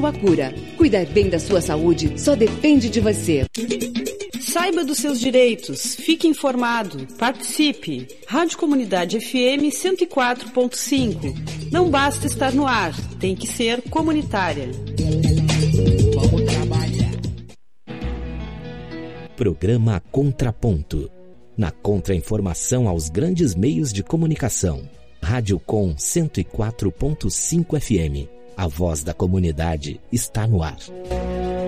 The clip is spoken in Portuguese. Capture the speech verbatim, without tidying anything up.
sua cura. Cuidar bem da sua saúde só depende de você. Saiba dos seus direitos, fique informado, participe. Rádio Comunidade F M cento e quatro ponto cinco. Não basta estar no ar, tem que ser comunitária. Vamos trabalhar. Programa Contraponto. Na contra-informação aos grandes meios de comunicação. Rádio Com cento e quatro ponto cinco F M. A voz da comunidade está no ar.